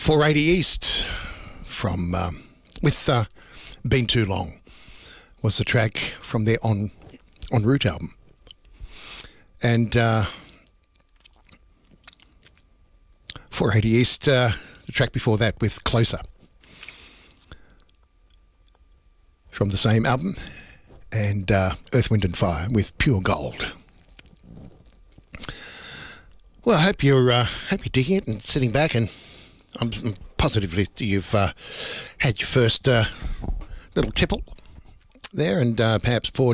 480 East from with Been Too Long was the track from their En Route album. And 480 East, the track before that with Closer from the same album, and Earth, Wind and Fire with Pure Gold. Well, I hope you're digging it and sitting back, and I'm positive that you've had your first little tipple there, and perhaps